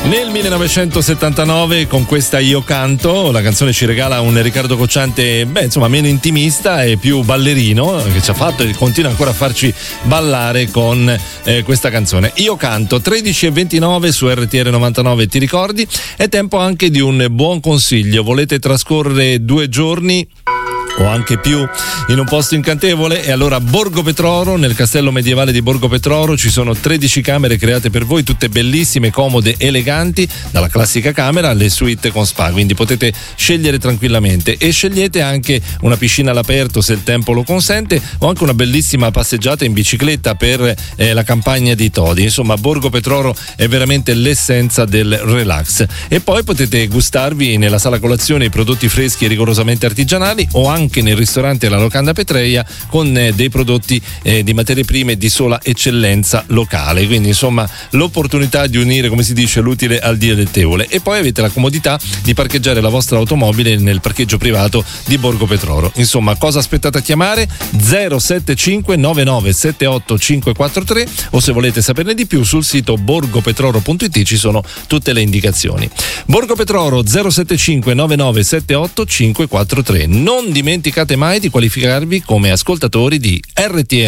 Nel 1979 con questa Io canto, la canzone ci regala un Riccardo Cocciante meno intimista e più ballerino, che ci ha fatto e continua ancora a farci ballare con questa canzone. Io canto, 13:29 su RTR 99, ti ricordi? È tempo anche di un buon consiglio. Volete trascorrere 2 giorni o anche più in un posto incantevole? E allora Borgo Petroro, nel castello medievale di Borgo Petroro ci sono 13 camere create per voi, tutte bellissime, comode, eleganti, dalla classica camera alle suite con spa, quindi potete scegliere tranquillamente e scegliete anche una piscina all'aperto se il tempo lo consente, o anche una bellissima passeggiata in bicicletta per la campagna di Todi. Insomma, Borgo Petroro è veramente l'essenza del relax. E poi potete gustarvi nella sala colazione i prodotti freschi e rigorosamente artigianali, o anche nel ristorante La Locanda Petreia con dei prodotti di materie prime di sola eccellenza locale. Quindi insomma l'opportunità di unire, come si dice, l'utile al dilettevole. E poi avete la comodità di parcheggiare la vostra automobile nel parcheggio privato di Borgo Petroro. Insomma, cosa aspettate a chiamare? 075 99 78 543, o se volete saperne di più sul sito borgopetroro.it ci sono tutte le indicazioni. Borgo Petroro 075 99 78 543. Non dimenticate mai di qualificarvi come ascoltatori di RTR